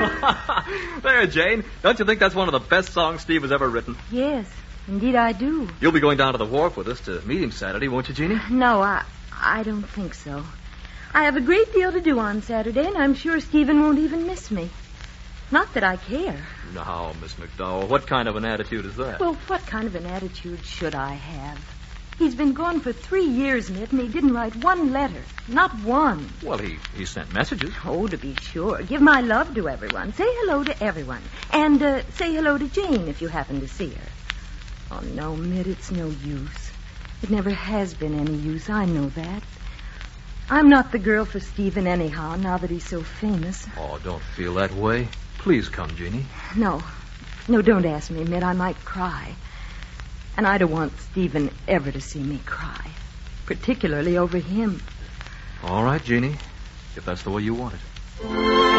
There, Jane. Don't you think that's one of the best songs Steve has ever written? Yes, indeed I do. You'll be going down to the wharf with us to meet him Saturday, won't you, Jeannie? No, I don't think so. I have a great deal to do on Saturday, and I'm sure Stephen won't even miss me. Not that I care. No, Miss McDowell, what kind of an attitude is that? Well, what kind of an attitude should I have? He's been gone for 3 years, Mitt, and he didn't write one letter. Not one. Well, he sent messages. Oh, to be sure. Give my love to everyone. Say hello to everyone. And say hello to Jane if you happen to see her. Oh, no, Mitt, it's no use. It never has been any use. I know that. I'm not the girl for Stephen anyhow, now that he's so famous. Oh, don't feel that way. Please come, Jeannie. No, don't ask me, Mitt. I might cry. And I don't want Stephen ever to see me cry. Particularly over him. All right, Jeannie. If that's the way you want it.